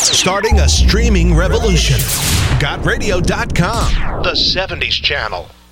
Starting a streaming revolution. GotRadio.com, the 70s channel.